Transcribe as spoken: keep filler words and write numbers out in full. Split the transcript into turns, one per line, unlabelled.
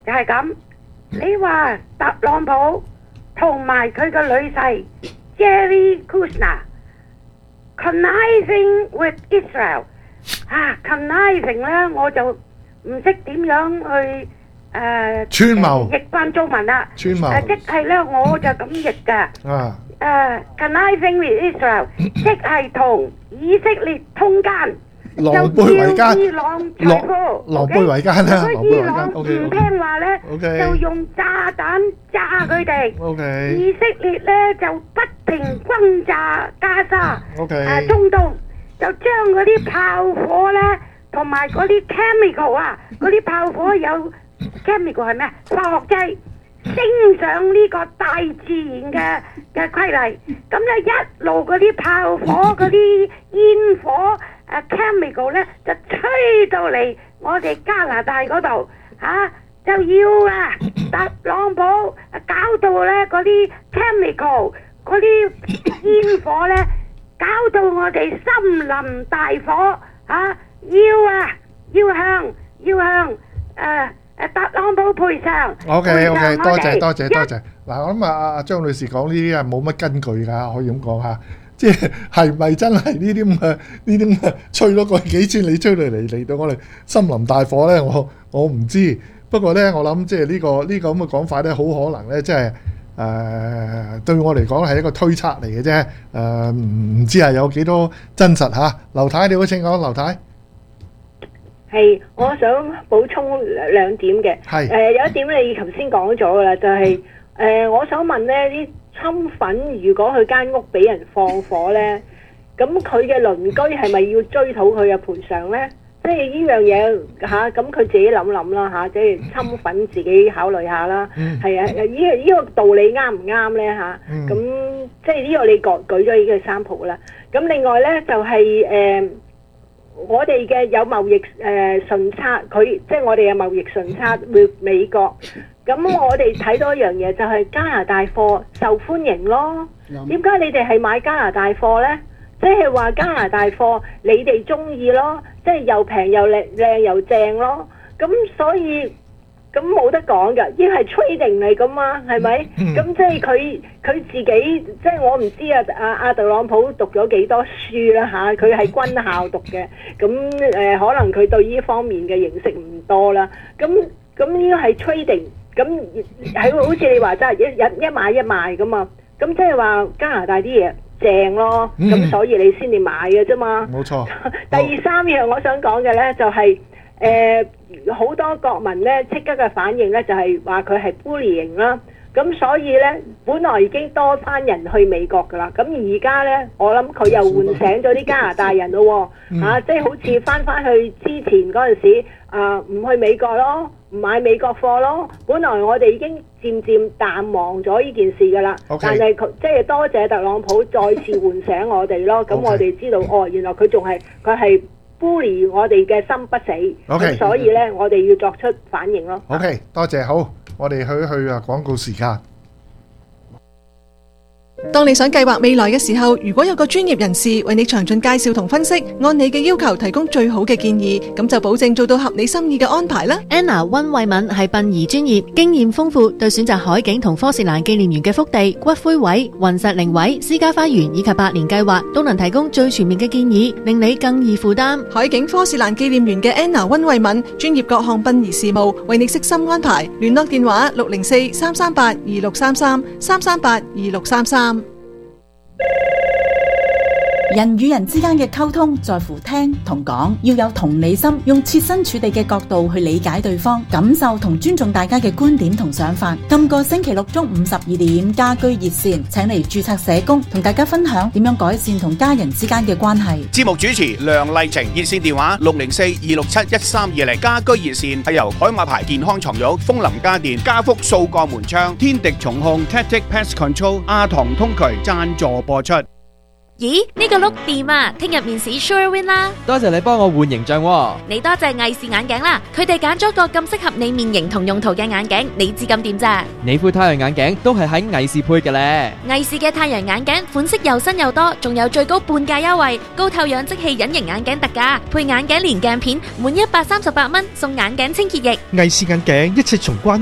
就係咁。你話特朗普同埋佢個女婿 Jared Kushner conniving with Israel 啊 conniving 咧，我就唔識點樣去誒
串謀
譯翻中文啦。
串謀
誒即係咧，我就咁譯㗎。
啊
誒 conniving with Israel 即係同以色列通奸。
狼狽為奸，
伊朗財富，
狼狽為奸啦，
如果伊朗唔聽話咧，就用炸彈炸佢哋。
OK，
以色列咧就不停轟炸加沙，
OK，
啊中東就將嗰啲炮火咧，同埋嗰啲 chemical 啊，嗰啲炮火有 chemical 係咩？化學劑。升上呢個大自然嘅嘅規例，咁咧一路嗰啲炮火、嗰啲煙火、誒 chemical 咧，就吹到嚟我哋加拿大嗰度嚇，就要啊特朗普搞到咧嗰啲 chemical 嗰啲煙火咧，搞到我哋森林大火嚇，要啊要向要向誒。特朗普賠償。
OK OK，多謝多謝多謝。嗱，我諗啊阿張女士講呢啲係冇乜根據㗎，可以咁講嚇。即係係咪真係呢啲咁嘅呢啲咁嘅吹咗個幾千里吹嚟嚟嚟到我哋森林大火咧？我我唔知。不過咧，我諗即係呢個呢個咁嘅講法咧，好可能咧，即係誒對我嚟講係一個推測嚟嘅啫。誒唔知係有幾多真實嚇。劉太你好，請講，劉太。
係，我想補充兩點嘅。係。誒、呃、有一點你頭先講咗㗎啦，就係、是、誒、呃、我想問咧，啲侵粉如果佢間屋俾人放火咧，咁佢嘅鄰居係咪要追討佢嘅賠償咧？即係呢樣嘢嚇，咁、啊、佢自己諗諗啦嚇，即係侵粉自己考慮下啦。嗯。係啊，呢個呢個道理啱唔啱咧嚇？嗯。咁即係呢個你舉舉咗呢個三浦啦。咁另外咧就係、是、誒。呃我哋嘅有貿易誒順差，佢即係我哋嘅貿易順差會美國。咁我哋睇到一樣嘢就係加拿大貨受歡迎咯。點解你哋係買加拿大貨呢？即係話加拿大貨你哋中意咯，即係又平又靚靚又正咯。咁所以咁冇得講㗎，依係 trading 嚟㗎嘛，係咪？咁即係佢佢自己，即係我唔知啊。阿阿特朗普讀咗幾多書啦嚇，佢係軍校讀嘅，咁誒、呃、可能佢對呢方面嘅認識唔多啦。咁咁呢個係 trading，咁係好似你話齋一一一買一賣㗎嘛。咁即係話加拿大啲嘢正咯，咁、嗯、所以你先至買嘅啫嘛。冇錯。第三樣我想講嘅咧就係、是。誒好、呃、多國民咧即刻嘅反應咧就係話佢係 bullying 啦，咁所以咧本來已經多翻人去美國噶啦，咁而家咧我諗佢又喚醒咗啲加拿大人咯喎、嗯啊，即係好似翻翻去之前嗰陣時啊，唔去美國咯，唔買美國貨咯，本來我哋已經漸漸淡忘咗呢件事噶啦，okay. 但係佢即係多謝特朗普再次喚醒我哋咯，咁我哋知道、okay. 哦，原來佢仲係佢係。bully 我哋嘅心不死，咁、okay. 所以咧，我哋要作出反應咯。
OK，多謝，好，我哋去去啊廣告時間。
當你想計劃未來嘅時候，如果有個專業人士為你詳盡介紹同分析，按你嘅要求提供最好嘅建議，咁就保證做到合你心意嘅安排啦。
Anna 溫慧敏係殯儀專業，經驗豐富，對選擇海景同科士蘭紀念園嘅福地、骨灰位、雲石靈位、私家花園以及百年計劃，都能提供最全面嘅建議，令你更易負擔。
海景科士蘭紀念園嘅 Anna 溫慧敏，專業各項殯儀事務，為你悉心安排。聯絡電話六零四三三八二六三三三三八二六三三。
人與人之間嘅溝通在乎聽同講，要有同理心，用設身處地嘅角度去理解對方，感受同尊重大家嘅觀點同想法。今個星期六中午十二點，家居熱線請嚟註冊社工同大家分享點樣改善同家人之間嘅關係。
節目主持梁麗晴，熱線電話六零四二六七一三二零。家居熱線係由海馬牌健康床褥、楓林家電、家福掃鋼門窗、天敵重控、Tactic Pest Control、阿唐通渠贊助播出。
咦，呢個碌掂啊！聽日面試 sure win 啦！
多謝你幫我換形象喎。
你多謝藝視眼鏡啦，佢哋揀咗個咁適合你面型同用途嘅眼鏡，你知咁掂咋？
你副太陽眼鏡都係喺藝視配嘅咧。
藝視嘅太陽眼鏡款式又新又多，仲有最高半價優惠，高透氧即棄隱形眼鏡特價，配眼鏡連鏡片，滿一百三十八蚊送眼鏡清潔液。
藝視眼鏡一切從關